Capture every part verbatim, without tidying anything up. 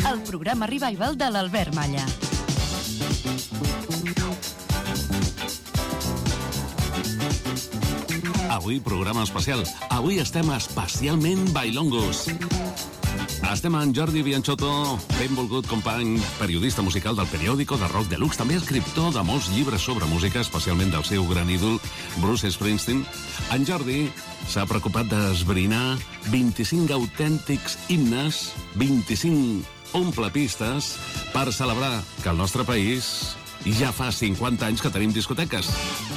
el programa Revival de l'Albert Malla. Avui programa especial. Avui estem especialment bailongos. Estem amb Jordi Bianchotto, benvolgut company, periodista musical del periòdico de Rock Deluxe, també escriptor de molts llibres sobre música, especialment del seu gran ídol, Bruce Springsteen. En Jordi s'ha preocupat d'esbrinar vint-i-cinc autèntics himnes, vint-i-cinc omplepistes, per celebrar que al nostre país ja fa cinquanta anys que tenim discoteques.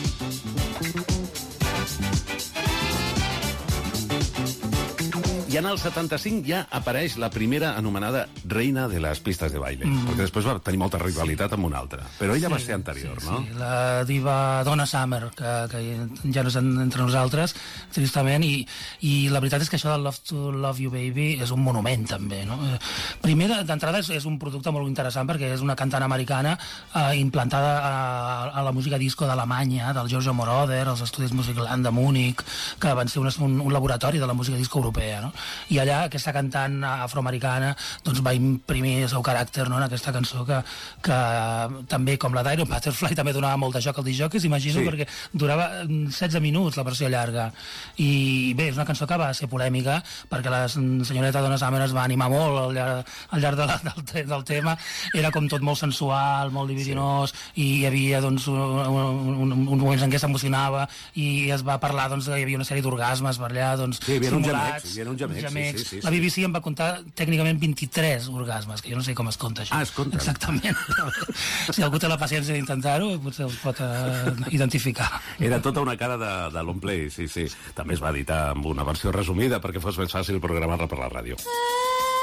I en el setanta-cinc ja apareix la primera anomenada reina de les pistes de baile, mm. perquè després va tenir molta rivalitat amb una altra. Però ella sí, va ser anterior, sí, no? Sí, la diva Donna Summer, que, que ja no és entre nosaltres, tristament, i, i la veritat és que això del Love to Love You Baby és un monument, també, no? Primer, d'entrada, és, és un producte molt interessant perquè és una cantant americana eh, implantada a, a la música disco d'Alemanya, del Giorgio Moroder, els estudis Musikland de Múnich, que van ser un, un, un laboratori de la música disco europea, no? I allà aquesta cantant afroamericana doncs va imprimir el seu caràcter, no?, en aquesta cançó que, que també, com la d'Iron Butterfly, també donava molt de joc al discjòqueis, imagino, sí. Perquè durava setze minuts la versió llarga. I bé, és una cançó que va ser polèmica perquè la senyoreta Donna Summer es va animar molt al llarg, al llarg de la, del, del tema. Era com tot molt sensual, molt libidinós, sí. I hi havia doncs, un, un, un moments en què s'emocionava i es va parlar doncs, que hi havia una sèrie d'orgasmes per allà, doncs, sí, hi havia uns gemecs, hi havia uns gemecs. Gemecs. Sí, sí, sí, la B B C em va comptar tècnicament vint-i-tres orgasmes, que jo no sé com es compta això. Ah, es compta. Exactament. Si algú té la paciència d'intentar-ho, potser els pot uh, identificar. Era tota una cara de, de long play, sí, sí. També es va editar amb una versió resumida perquè fos més fàcil programar-la per la ràdio.